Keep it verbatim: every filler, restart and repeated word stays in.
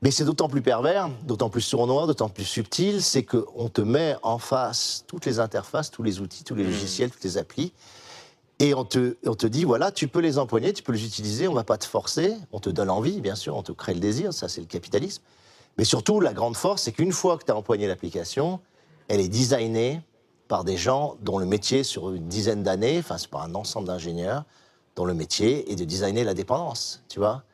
Mais c'est d'autant plus pervers, d'autant plus sournois, d'autant plus subtil, c'est qu'on te met en face toutes les interfaces, tous les outils, tous les logiciels, toutes les applis, et on te, on te dit, voilà, tu peux les empoigner, tu peux les utiliser, on ne va pas te forcer, on te donne envie, bien sûr, on te crée le désir, ça c'est le capitalisme. Mais surtout, la grande force, c'est qu'une fois que tu as empoigné l'application, elle est designée par des gens dont le métier, sur une dizaine d'années, enfin c'est par un ensemble d'ingénieurs, dont le métier est de designer la dépendance, tu vois.